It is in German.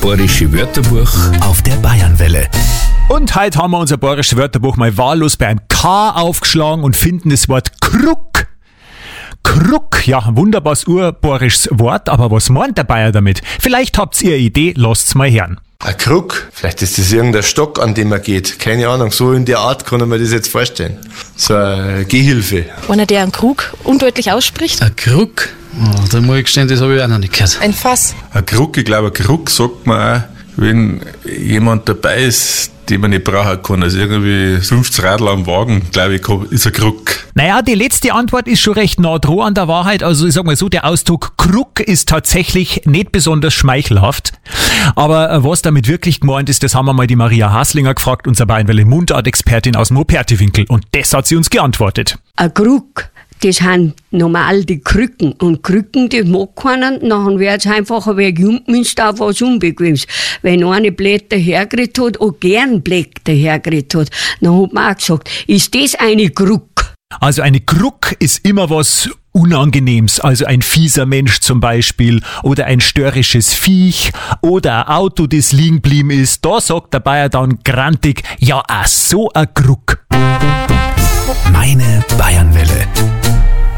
bayerische Wörterbuch auf der Bayernwelle. Und heute haben wir unser bayerisches Wörterbuch mal wahllos bei einem K aufgeschlagen und finden das Wort Krug. Krug, ja, ein wunderbares urbayerisches Wort, aber was meint der Bayer damit? Vielleicht habt ihr eine Idee, lasst's mal hören. Ein Krug, vielleicht ist das irgendein Stock, an dem man geht. Keine Ahnung, so in der Art kann ich mir das jetzt vorstellen. So eine Gehhilfe. Einer, der einen Krug undeutlich ausspricht. Ein Krug? Oh, da muss ich gestehen, das habe ich auch noch nicht gehört. Ein Fass. Ein Krug, ich glaube, ein Krug sagt man auch, wenn jemand dabei ist, den man nicht brauchen kann. Also irgendwie 50 Radl am Wagen, glaube ich, ist ein Krug. Naja, die letzte Antwort ist schon recht nah dran an der Wahrheit. Also ich sag mal so, der Ausdruck Krug ist tatsächlich nicht besonders schmeichelhaft. Aber was damit wirklich gemeint ist, das haben wir mal die Maria Haslinger gefragt, unsere Bayernwelle Mundart-Expertin aus dem Operti-Winkel. Und das hat sie uns geantwortet. Ein Krug, das sind normal die Krücken. Und Krücken, das mag keiner. Nachher wird es einfach ein wenig umgemünzt auf was Unbequemes. Wenn eine Blätter hergeredet hat und gern Blätter hergeredet hat, dann hat man auch gesagt, ist das eine Krug? Also eine Krug ist immer was Unangenehmes, also ein fieser Mensch zum Beispiel oder ein störrisches Viech oder ein Auto, das liegen geblieben ist. Da sagt der Bayer dann grantig, ja, so ein Krug. Meine Bayernwelle.